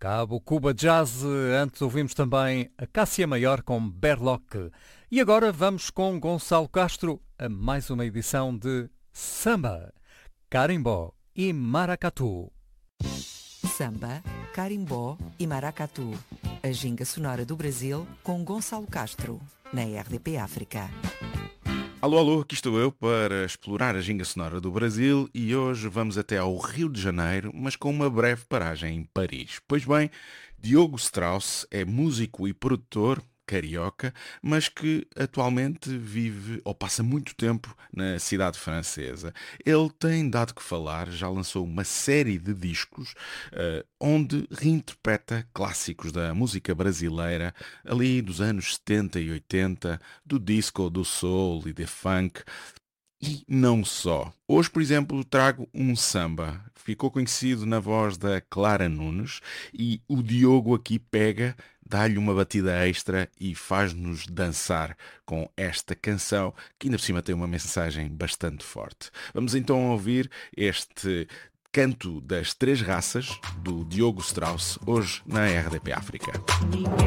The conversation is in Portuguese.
Cabo Cuba Jazz, antes ouvimos também a Cássia Maior com Berloque. E agora vamos com Gonçalo Castro a mais uma edição de Samba, Carimbó e Maracatu. Samba, Carimbó e Maracatu. A ginga sonora do Brasil com Gonçalo Castro, na RDP África. Alô, alô, aqui estou eu para explorar a ginga sonora do Brasil e hoje vamos até ao Rio de Janeiro, mas com uma breve paragem em Paris. Pois bem, Diogo Strauss é músico e produtor carioca, mas que atualmente vive ou passa muito tempo na cidade francesa. Ele tem dado que falar, já lançou uma série de discos onde reinterpreta clássicos da música brasileira ali dos anos 70 e 80, do disco, do soul e do funk. E não só. Hoje, por exemplo, trago um samba. Ficou conhecido na voz da Clara Nunes e o Diogo aqui pega, dá-lhe uma batida extra e faz-nos dançar com esta canção que ainda por cima tem uma mensagem bastante forte. Vamos então ouvir este Canto das Três Raças do Diogo Strauss hoje na RDP África.